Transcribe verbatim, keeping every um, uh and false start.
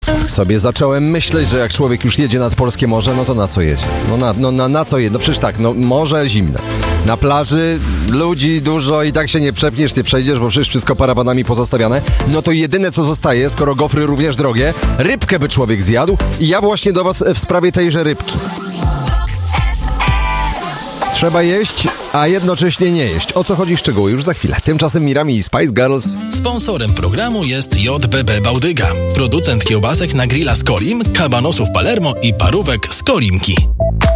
Sobie zacząłem myśleć, że jak człowiek już jedzie nad polskie morze, no to na co jedzie? No na, no, na, na co jedzie? No przecież tak, no morze zimne. Na plaży ludzi dużo i tak się nie przepniesz, nie przejdziesz, bo przecież wszystko parawanami pozastawiane. No to jedyne co zostaje, skoro gofry również drogie, rybkę by człowiek zjadł i ja właśnie do was w sprawie tejże rybki. Trzeba jeść, a jednocześnie nie jeść. O co chodzi, szczegóły już za chwilę. Tymczasem Mirami i Spice Girls. Sponsorem programu jest J B B Bałdyga, producent kiełbasek na grilla z Kolim, kabanosów Palermo i parówek z Kolimki.